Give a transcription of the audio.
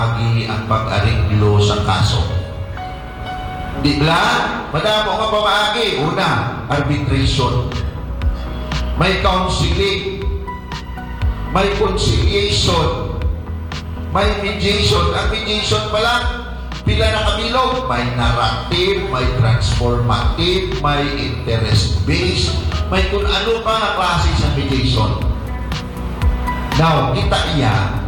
Agi ang pag-ariglo sa kaso. Di lang, madamo nga pamaagi. Una, arbitration. May counseling. May conciliation. May mediation. Ang mediation pa lang, pila na kabilog. May narrative, may transformative, may interest-based, may kung ano pa na klase sa mediation. Now, kita iya,